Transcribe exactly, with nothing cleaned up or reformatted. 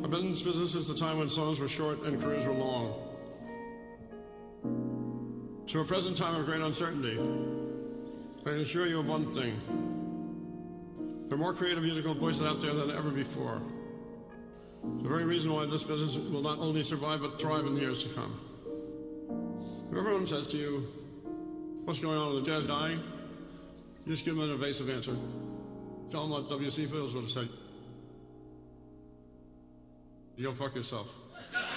I've been in this business since the time when songs were short and careers were long. To a present time of great uncertainty, I can assure you of one thing. There are more creative musical voices out there than ever before. The very reason why this business will not only survive but thrive in the years to come. If everyone says to you, what's going on with the jazz dying? You just give them an evasive answer. Tell them what W C Fields would have said. You'll fuck yourself.